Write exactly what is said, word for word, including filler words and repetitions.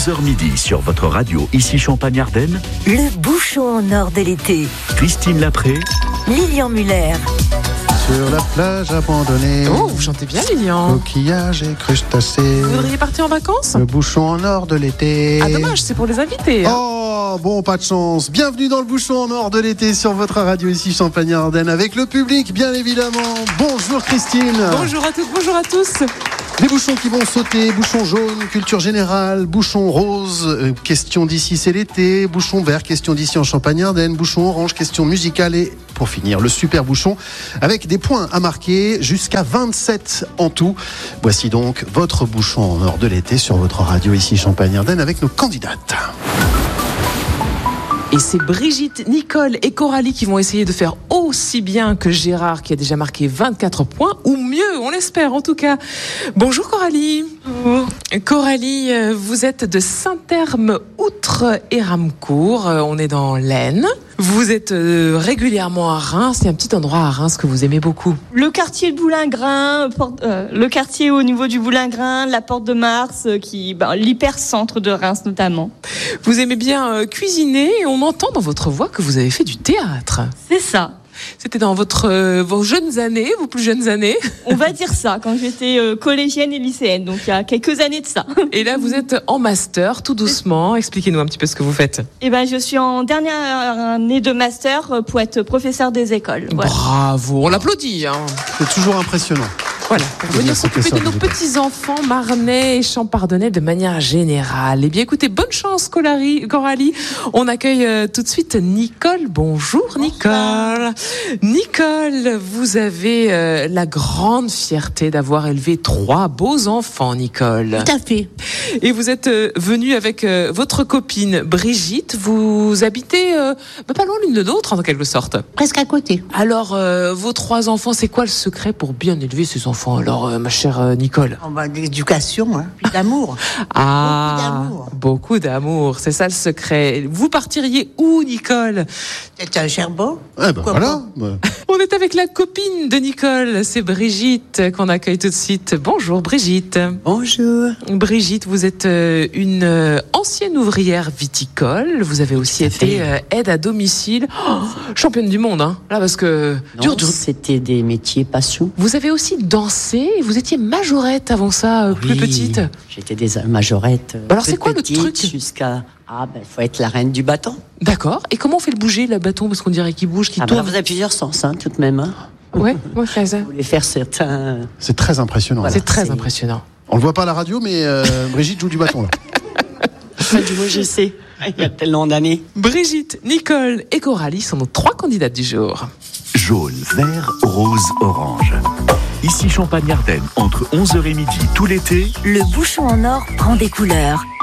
onze heures midi sur votre radio, ici Champagne-Ardenne. Le bouchon en or de l'été. Christine Lapré. Lilian Muller. Sur la plage abandonnée. Oh, vous chantez bien, Lilian. Coquillages et crustacés. Vous voudriez partir en vacances? Le bouchon en or de l'été. Ah, dommage, c'est pour les invités. Hein. Oh, bon, pas de chance. Bienvenue dans le bouchon en or de l'été sur votre radio ici Champagne-Ardenne avec le public, bien évidemment. Bonjour Christine. Bonjour à toutes, bonjour à tous. Les bouchons qui vont sauter, bouchon jaune, culture générale, bouchon rose, euh, question d'ici c'est l'été, bouchon vert, question d'ici en Champagne-Ardenne, bouchon orange, question musicale et pour finir le super bouchon avec des points à marquer jusqu'à vingt-sept en tout. Voici donc votre bouchon en or de l'été sur votre radio ici Champagne-Ardenne avec nos candidates. Et c'est Brigitte, Nicole et Coralie qui vont essayer de faire aussi bien que Gérard qui a déjà marqué vingt-quatre points, ou mieux, on l'espère en tout cas. Bonjour Coralie. Bonjour. Coralie, vous êtes de Saint-Terme-Outre-Héramcourt, on est dans l'Aisne. Vous êtes régulièrement à Reims, c'est un petit endroit à Reims que vous aimez beaucoup. Le quartier de Boulingrin, euh, le quartier au niveau du Boulingrin, la Porte de Mars, qui, ben, l'hypercentre de Reims notamment. Vous aimez bien euh, cuisiner et on entend dans votre voix que vous avez fait du théâtre. C'est ça. C'était dans votre, euh, vos jeunes années, vos plus jeunes années. On va dire ça, quand j'étais euh, collégienne et lycéenne, donc il y a quelques années de ça. Et là, vous êtes en master, tout doucement. Expliquez-nous un petit peu ce que vous faites. Eh ben, je suis en dernière année de master pour être professeur des écoles. Voilà. Bravo, on l'applaudit. Hein. C'est toujours impressionnant. Voilà, pour venir s'occuper de nos petits-enfants marnais et champardonnais de manière générale. Eh bien, écoutez, bonne chance, Coralie. On accueille euh, tout de suite Nicole. Bonjour, Nicole. Nicole, vous avez euh, la grande fierté d'avoir élevé trois beaux enfants, Nicole. Tout à fait. Et vous êtes euh, venue avec euh, votre copine Brigitte. Vous habitez euh, pas loin l'une de l'autre, en quelque sorte. Presque à côté. Alors, euh, vos trois enfants, c'est quoi le secret pour bien élever ces enfants? Alors, euh, ma chère euh, Nicole. Oh bah, d'éducation, hein, puis d'amour. Ah, beaucoup d'amour. Beaucoup d'amour, c'est ça le secret. Vous partiriez où, Nicole? C'est un Cherbourg. Eh ben voilà. Ouais. On est avec la copine de Nicole, c'est Brigitte qu'on accueille tout de suite. Bonjour Brigitte. Bonjour. Brigitte, vous êtes euh, une euh, ancienne ouvrière viticole. Vous avez aussi été euh, aide à domicile. Oh, championne du monde, hein. Là, parce que Non, dur, dur. c'était des métiers passion. Vous avez aussi dansé. Vous étiez majorette avant ça, euh, plus Oui, petite. J'étais des majorettes. euh, Alors, c'est toute quoi le petite truc Jusqu'à. Ah, ben, faut être la reine du bâton. D'accord. Et comment on fait le bouger, le bâton? Parce qu'on dirait qu'il bouge, qu'il Ah, ben, tourne. vous avez plusieurs sens, hein, tout de même. Hein. Ouais, moi je fais ça. Vous voulez faire certains. C'est très impressionnant. C'est très c'est- impressionnant. On le voit pas à la radio, mais euh, Brigitte joue du bâton là. Enfin, du moins, je sais. Il y a tellement d'années. Brigitte, Nicole et Coralie sont nos trois candidates du jour. Jaune, vert, rose, orange. Ici Champagne-Ardenne, entre onze heures et midi tout l'été. Le bouchon en or prend des couleurs.